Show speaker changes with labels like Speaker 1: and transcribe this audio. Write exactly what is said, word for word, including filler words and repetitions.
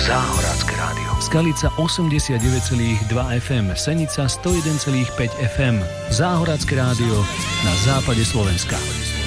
Speaker 1: Záhorácké rádio.
Speaker 2: Skalica osemdesiatdeväť celá dva ef em, Senica sto jeden celá päť ef em. Záhorácké rádio na západe Slovenska.